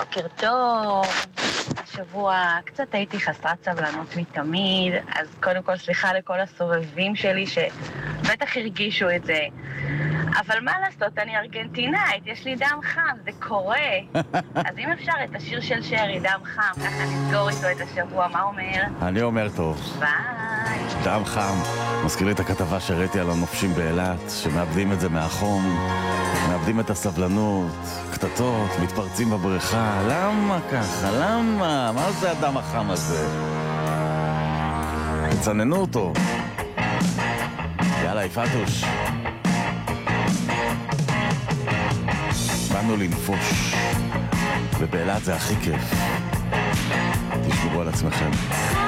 בוקר טוב. השבוע קצת הייתי חסרת סבלנות מתמיד, אז קודם כל סליחה לכל הסובבים שלי שבטח הרגישו את זה. אבל מה לעשות, אני ארגנטינאית, יש לי דם חם, זה קורה. אז אם אפשר את השיר של שרי, דם חם, ככה נסגור איתו את השבוע, מה אומר? אני אומר טוב. ביי. דם חם. מזכיר לי את הכתבה שהראיתי על הנופשים באילת, שמאבדים את זה מהחום, מאבדים את הסבלנות, קטטות, מתפרצים בבריכה. למה ככה? למה? מה זה הדם החם הזה? תצננו אותו. יאללה, יפתוש. באנו לנפוש, ובאילת זה הכי כיף. תשמרו על עצמכם.